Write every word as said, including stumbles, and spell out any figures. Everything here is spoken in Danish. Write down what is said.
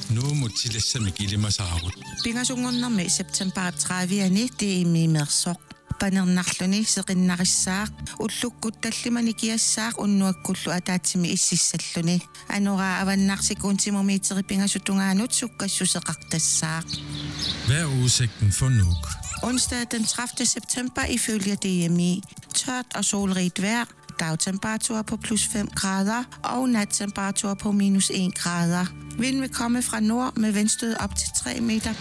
Nu mutilassa mikilimasaarut. Pingasungunnermi september tredive tiimi mersoq panernerluni seqinnarissaaq ullukkut tallimani kiassaaq unnuakkullu ataatsimi ississalluni anora avannarsikuntimumi pingasuttungaanut sukkassuseqartassaaq. Hvad er udsigten for Nuuk? Onsdag den tredivte september ifølge D M I tørt og solrigt vejr. Dagtemperatur på plus fem grader og nattemperatur på minus en grader. Vinden vil komme fra nord med vindstød op til tre meter